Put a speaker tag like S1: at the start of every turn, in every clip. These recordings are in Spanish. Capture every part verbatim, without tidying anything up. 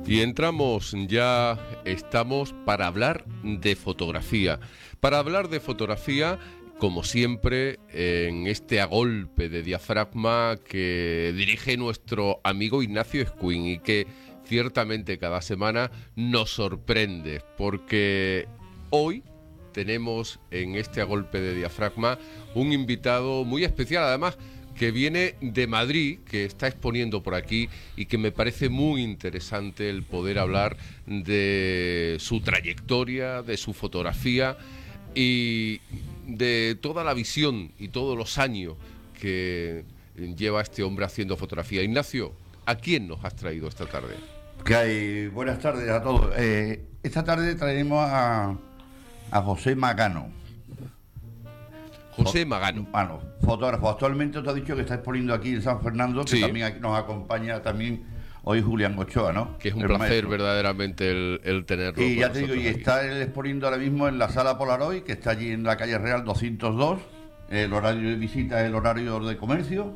S1: Y entramos, ya estamos para hablar de fotografía. Para hablar de fotografía, como siempre, en este agolpe de diafragma que dirige nuestro amigo Ignacio Escuín y que ciertamente cada semana nos sorprende, porque hoy tenemos en este agolpe de diafragma un invitado muy especial, además, que viene de Madrid, que está exponiendo por aquí y que me parece muy interesante el poder hablar de su trayectoria, de su fotografía y de toda la visión y todos los años que lleva este hombre haciendo fotografía. Ignacio, ¿a quién nos has traído esta tarde?
S2: ¿Qué hay? Buenas tardes a todos. Eh, esta tarde traemos a, a José Magano.
S1: José Magano.
S2: Bueno, fotógrafo. Actualmente te ha dicho que está exponiendo aquí en San Fernando, que sí. También aquí nos acompaña también hoy Julián Ochoa, ¿no?
S1: Que es un
S2: el
S1: placer
S2: maestro.
S1: verdaderamente el, el tenerlo.
S2: Y ya te digo, y
S1: aquí.
S2: está él exponiendo ahora mismo en la Sala Polaroid, que está allí en la calle Real doscientos dos. El horario de visita es el horario de comercio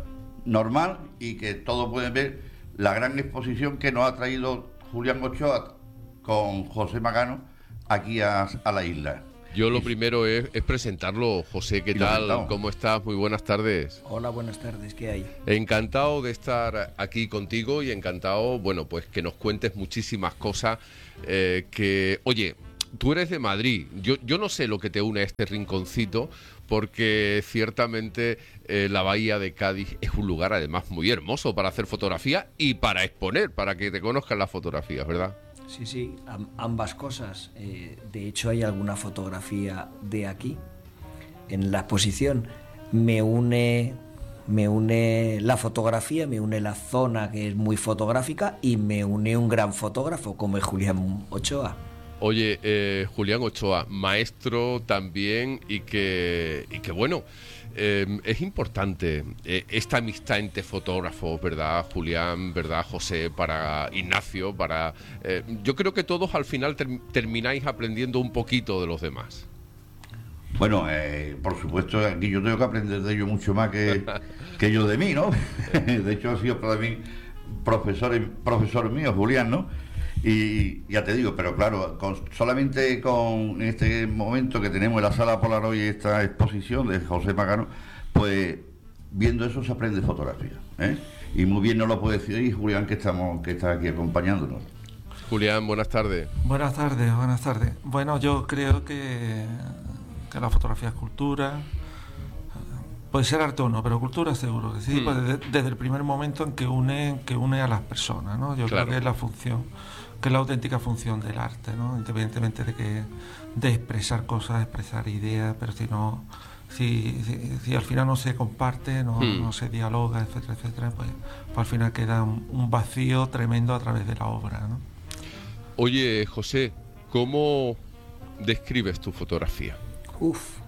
S2: normal y que todos pueden ver la gran exposición que nos ha traído Julián Ochoa con José Magano aquí a, a la isla.
S1: Yo lo primero es, es presentarlo. José, ¿qué tal? ¿Cómo estás? Muy buenas tardes.
S3: Hola, buenas tardes, ¿qué hay?
S1: Encantado de estar aquí contigo y encantado, bueno, pues que nos cuentes muchísimas cosas eh, que, oye, tú eres de Madrid, yo, yo no sé lo que te une a este rinconcito, porque ciertamente eh, la bahía de Cádiz es un lugar además muy hermoso para hacer fotografía y para exponer, para que te conozcan las fotografías, ¿verdad?
S3: Sí, sí, ambas cosas. Eh, de hecho, hay alguna fotografía de aquí en la exposición. Me une, me une la fotografía, me une la zona que es muy fotográfica y me une un gran fotógrafo como es Julián Ochoa.
S1: Oye, eh, Julián Ochoa, maestro también y que, y que bueno, eh, es importante eh, esta amistad entre fotógrafos, ¿verdad, Julián? ¿Verdad, José? Para Ignacio, para... Eh, yo creo que todos al final ter- termináis aprendiendo un poquito de los demás.
S2: Bueno, eh, por supuesto, aquí yo tengo que aprender de ellos mucho más que, que ellos de mí, ¿no? De hecho, ha sido también profesor, profesor mío, Julián, ¿no? Y ya te digo, pero claro, con, solamente con este momento que tenemos en la Sala Polaroid esta exposición de José Magano, pues viendo eso se aprende fotografía, ¿eh? Y muy bien nos lo puede decir Julián, que estamos que está aquí acompañándonos.
S1: Julián, buenas tardes.
S4: Buenas tardes, buenas tardes. Bueno, yo creo que, que la fotografía es cultura. Puede ser arte o no, pero cultura seguro que sí, mm. pues desde, desde el primer momento en que une, que une a las personas, ¿no? Yo claro. creo que es la función, que es la auténtica función del arte, ¿no? Independientemente de que de expresar cosas, de expresar ideas, pero si no, si, si, si al final no se comparte, no, mm. no se dialoga, etcétera, etcétera, pues, pues al final queda un, un vacío tremendo a través de la obra, ¿no?
S1: Oye, José, ¿cómo describes tu fotografía?
S3: Uf.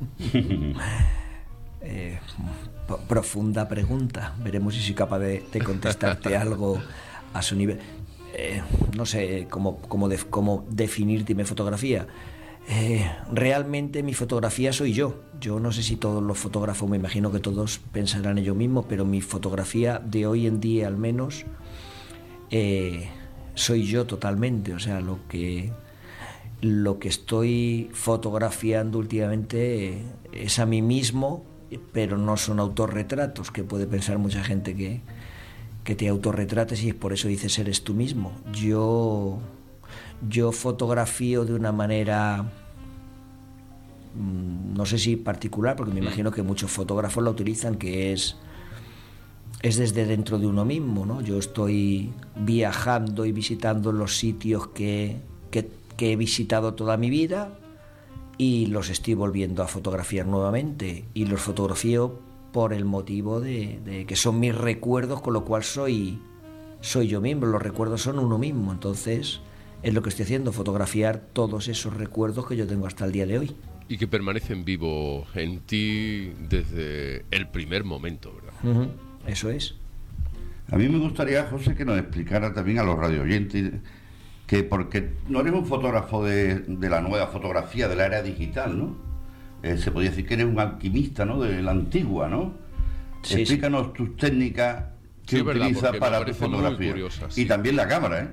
S3: Eh, p- profunda pregunta. Veremos si soy capaz de, de contestarte algo a su nivel. Eh, no sé cómo, cómo, de, cómo definirte mi fotografía. Eh, realmente mi fotografía soy yo. Yo no sé si todos los fotógrafos, me imagino que todos pensarán ellos mismos, pero mi fotografía de hoy en día al menos eh, soy yo totalmente. O sea, lo que... Lo que estoy fotografiando últimamente es a mí mismo, pero no son autorretratos, que puede pensar mucha gente que, que te autorretrates y por eso dices eres tú mismo. Yo, yo fotografío de una manera, no sé si particular, porque me imagino que muchos fotógrafos la utilizan, que es, es desde dentro de uno mismo, ¿no? Yo estoy viajando y visitando los sitios que, que, que he visitado toda mi vida, y los estoy volviendo a fotografiar nuevamente y los fotografío por el motivo de, de que son mis recuerdos, con lo cual soy soy yo mismo, los recuerdos son uno mismo, entonces es lo que estoy haciendo, fotografiar todos esos recuerdos que yo tengo hasta el día de hoy.
S1: Y que permanecen vivos en ti desde el primer momento, ¿verdad?
S3: Uh-huh. Eso es.
S2: A mí me gustaría, José, que nos explicara también a los radioyentes que porque no eres un fotógrafo de, de la nueva fotografía, de la era digital, ¿no? Eh, se podría decir que eres un alquimista, ¿no? De la antigua, ¿no? Sí, Explícanos sí. tus técnicas que sí, utilizas para tu fotografía. Y también la cámara, ¿eh?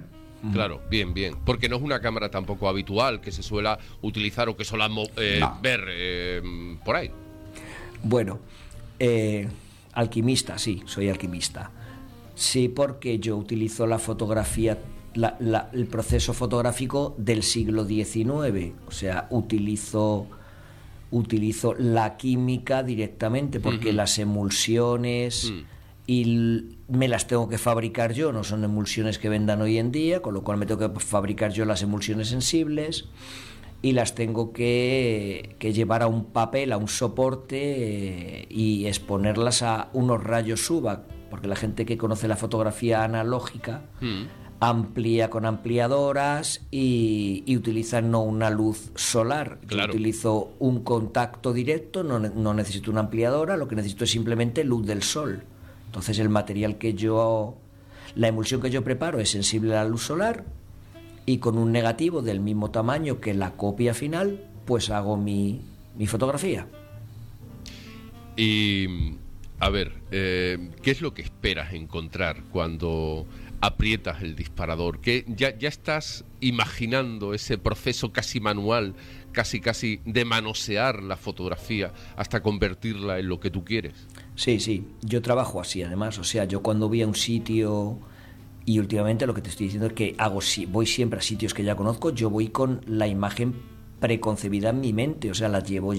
S1: Claro, bien, bien. Porque no es una cámara tampoco habitual que se suela utilizar o que solamos eh,
S2: No.
S1: ver eh, por ahí.
S3: Bueno, eh, alquimista, sí, soy alquimista. Sí, porque yo utilizo la fotografía, la, la, el proceso fotográfico del siglo diecinueve. O sea, utilizo, utilizo la química directamente, porque
S1: Uh-huh.
S3: las emulsiones
S1: Mm.
S3: y l- me las tengo que fabricar yo, no son emulsiones que vendan hoy en día, con lo cual me tengo que fabricar yo las emulsiones sensibles y las tengo que, que llevar a un papel, a un soporte eh, y exponerlas a unos rayos U V A, porque la gente que conoce la fotografía analógica
S1: Mm.
S3: amplía con ampliadoras y, y utiliza no una luz solar. Yo
S1: Claro.
S3: utilizo un contacto directo, no, ne- no necesito una ampliadora, lo que necesito es simplemente luz del sol. Entonces el material que yo, la emulsión que yo preparo es sensible a la luz solar y con un negativo del mismo tamaño que la copia final, pues hago mi, mi fotografía.
S1: Y, a ver, eh, ¿qué es lo que esperas encontrar cuando aprietas el disparador? ¿Qué, ya, ya estás imaginando ese proceso casi manual, casi casi de manosear la fotografía hasta convertirla en lo que tú quieres?
S3: Sí, sí, yo trabajo así además, o sea, yo cuando voy a un sitio y últimamente lo que te estoy diciendo es que hago si voy siempre a sitios que ya conozco, yo voy con la imagen preconcebida en mi mente, o sea, la llevo